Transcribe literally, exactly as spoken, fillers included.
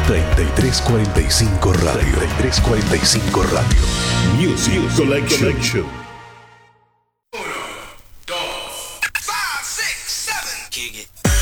treinta y tres cuarenta y cinco Radio. treinta y tres cuarenta y cinco Radio. Music Collection. Collection. Uno, dos, five, six, seven. Kick it.